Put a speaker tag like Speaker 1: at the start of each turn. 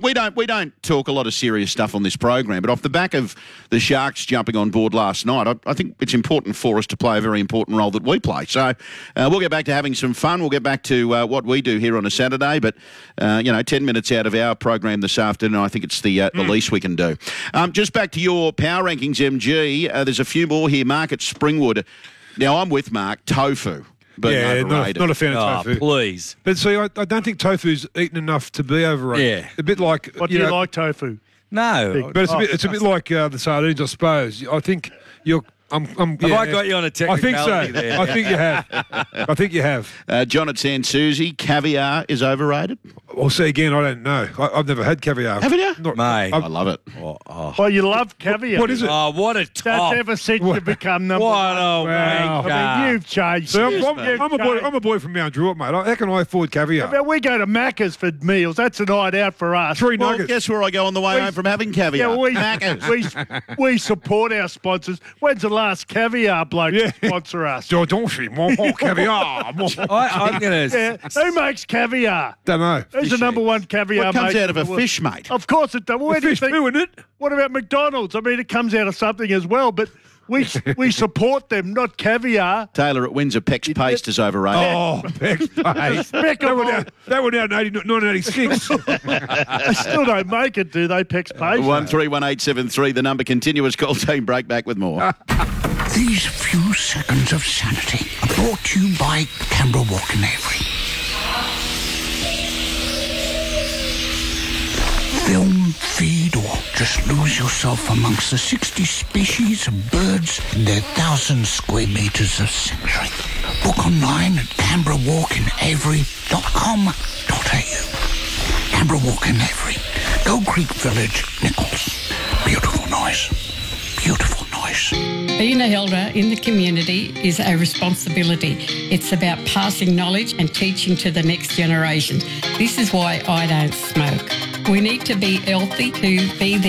Speaker 1: we don't talk a lot of serious stuff on this program, but off the back of the Sharks jumping on board last night, I think it's important for us to play a very important role that we play. So we'll get back to having some fun. We'll get back to what we do here on a Saturday, but 10 minutes out of our program this afternoon, I think it's the least we can do. Just back to your power rankings, MG. There's a few more here. Mark at Springwood. Now, I'm with Mark. Tofu. But
Speaker 2: not a fan of tofu.
Speaker 3: Please.
Speaker 2: But see, I don't think tofu's eaten enough to be overrated.
Speaker 3: Yeah.
Speaker 2: A bit like...
Speaker 4: What do you like tofu?
Speaker 3: No.
Speaker 2: But it's a bit like the sardines, I suppose. I think you're...
Speaker 3: Have I got you on a technicality there?
Speaker 2: I think you have. I think you have.
Speaker 1: John at San Susie, caviar is overrated?
Speaker 2: Well, see, again, I don't know. I've never had caviar.
Speaker 1: Haven't you?
Speaker 3: Mate.
Speaker 1: I love it.
Speaker 4: Well, you love caviar.
Speaker 2: What is it?
Speaker 3: Oh, what a
Speaker 4: That's
Speaker 3: top.
Speaker 4: ever since you become number
Speaker 3: What
Speaker 4: one.
Speaker 3: a
Speaker 2: Wow.
Speaker 3: wanker.
Speaker 4: I mean, you've changed.
Speaker 2: See,
Speaker 4: You've
Speaker 2: I'm a boy from Mount Druitt, mate. How can I afford caviar?
Speaker 4: Well, we go to Macca's for meals. That's a night out for us.
Speaker 2: Three
Speaker 1: Well,
Speaker 2: nuggets.
Speaker 1: guess where I go on the way home from having caviar?
Speaker 4: we support our sponsors. When's the last caviar bloke to sponsor us?
Speaker 2: Giordano's, more caviar.
Speaker 3: I'm going to...
Speaker 4: Yeah. Who makes caviar?
Speaker 2: Don't know.
Speaker 4: Who's the number one caviar
Speaker 1: What comes
Speaker 4: maker
Speaker 1: out of
Speaker 4: in
Speaker 1: a
Speaker 4: the world?
Speaker 1: fish, mate?
Speaker 4: Of course it does. Where do you
Speaker 2: Fish
Speaker 4: think?
Speaker 2: too, isn't it?
Speaker 4: What about McDonald's? I mean, it comes out of something as well, but we support them, not caviar.
Speaker 1: Taylor at Windsor, Peck's Paste is overrated.
Speaker 2: Oh, Peck's Paste. That went out in 1986.
Speaker 4: They still don't make it, do they, Peck's Paste?
Speaker 1: 131873, the number. Continuous call team break back with more.
Speaker 5: These few seconds of sanity are brought to you by Canberra Walk and Avery. Film, feed, or just lose yourself amongst the 60 species of birds in their 1,000 square metres of sanctuary. Book online at canberrawalkandavery.com.au. Canberra Walk and Avery, Gold Creek Village, Nichols. Beautiful noise. Beautiful noise.
Speaker 6: Being an elder in the community is a responsibility. It's about passing knowledge and teaching to the next generation. This is why I don't smoke. We need to be healthy to be there.